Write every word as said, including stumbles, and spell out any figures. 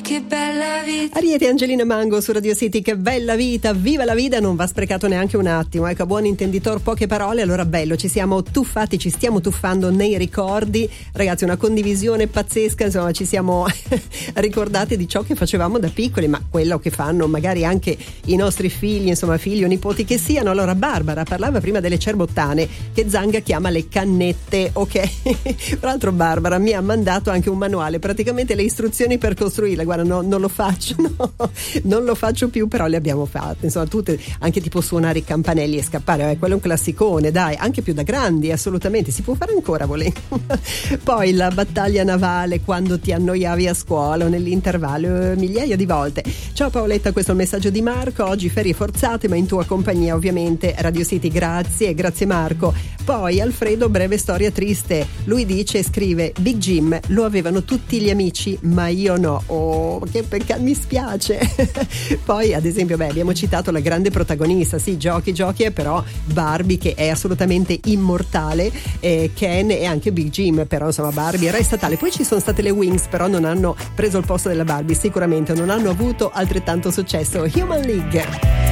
che bella vita. Ariete e Angelina Mango su Radio City, che bella vita, viva la vita, non va sprecato neanche un attimo, ecco, a buon intenditor poche parole. Allora bello, ci siamo tuffati, ci stiamo tuffando nei ricordi, ragazzi, una condivisione pazzesca, insomma ci siamo ricordati di ciò che facevamo da piccoli, ma quello che fanno magari anche i nostri figli, insomma figli o nipoti che siano. Allora Barbara parlava prima delle cerbottane che Zanga chiama le cannette, ok? Tra l'altro Barbara mi ha mandato anche un manuale, praticamente le istruzioni per costruirle. Guarda, no, non lo faccio, no, non lo faccio più, però le abbiamo fatte, insomma tutte, anche tipo suonare i campanelli e scappare, eh, quello è un classicone, dai, anche più da grandi, assolutamente, si può fare ancora volendo. Poi la battaglia navale quando ti annoiavi a scuola o nell'intervallo, eh, migliaia di volte. Ciao Paoletta, questo è il messaggio di Marco, oggi ferie forzate ma in tua compagnia ovviamente. Radio City, grazie, grazie Marco. Poi Alfredo, breve storia triste, lui dice e scrive: Big Jim lo avevano tutti gli amici ma io no, oh che peccato, mi spiace. Poi ad esempio beh abbiamo citato la grande protagonista, sì, giochi giochi, però Barbie che è assolutamente immortale, eh, Ken e anche Big Jim, però insomma Barbie resta tale. Poi ci sono state le Wings, però non hanno preso il posto della Barbie, sicuramente non hanno avuto altrettanto successo. Human League.